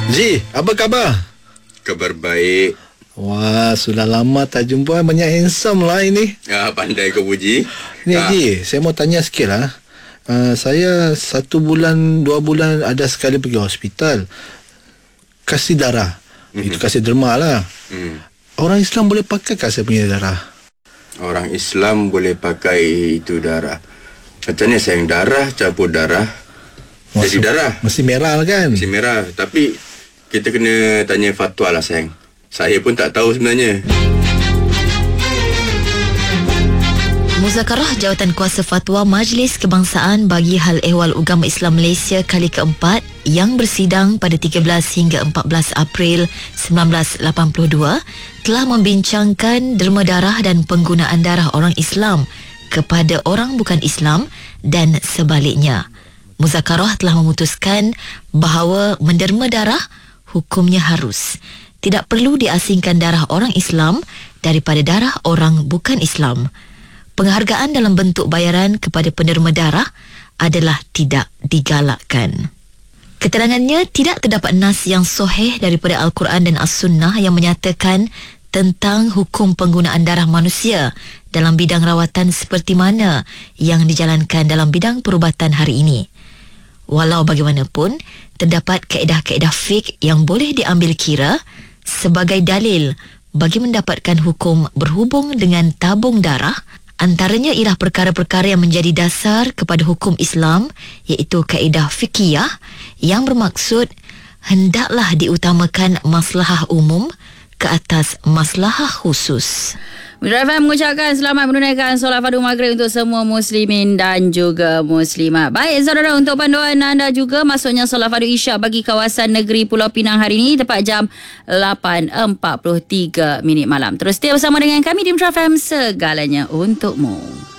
Ji, apa khabar? Kabar baik. Wah, sudah lama tak jumpa. Banyak handsome lah ini. Pandai kau puji. Ni Ji, saya mau tanya sikit lah. Saya 1 bulan, 2 bulan ada sekali pergi hospital. Kasih darah. Itu kasih derma lah. Orang Islam boleh pakai saya punya darah? Orang Islam boleh pakai itu darah. Katanya sayang darah, campur darah, jadi darah. Mesti merah lah kan? Mesti merah. Tapi kita kena tanya fatwa lah sayang. Saya pun tak tahu sebenarnya. Muzakarah Jawatan Kuasa Fatwa Majlis Kebangsaan bagi Hal Ehwal Ugama Islam Malaysia kali keempat yang bersidang pada 13 hingga 14 April 1982 telah membincangkan derma darah dan penggunaan darah orang Islam kepada orang bukan Islam dan sebaliknya. Muzakarah telah memutuskan bahawa menderma darah hukumnya harus. Tidak perlu diasingkan darah orang Islam daripada darah orang bukan Islam. Penghargaan dalam bentuk bayaran kepada penderma darah adalah tidak digalakkan. Keterangannya, tidak terdapat nas yang sahih daripada Al-Quran dan As-Sunnah yang menyatakan tentang hukum penggunaan darah manusia dalam bidang rawatan seperti mana yang dijalankan dalam bidang perubatan hari ini. Walau bagaimanapun, terdapat kaedah-kaedah fiqh yang boleh diambil kira sebagai dalil bagi mendapatkan hukum berhubung dengan tabung darah. Antaranya ialah perkara-perkara yang menjadi dasar kepada hukum Islam, iaitu kaedah fiqhiyah yang bermaksud hendaklah diutamakan maslahah umum ke atas maslahah khusus. Mitra FM mengucapkan selamat menunaikan solat fardu maghrib untuk semua muslimin dan juga muslimat. Baik saudara, untuk panduan anda juga masuknya solat fardu isyak bagi kawasan negeri Pulau Pinang hari ini tepat jam 8.43 malam. Terus setia bersama dengan kami di Mitra FM, segalanya untukmu.